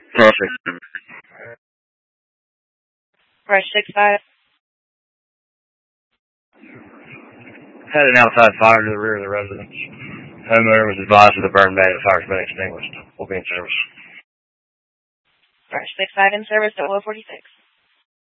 Perfect. Brush 6-5. Had an outside fire to the rear of the residence. Homeowner was advised of the burn ban and fire has been extinguished. Will be in service. Brush 6-5 in service at 1246.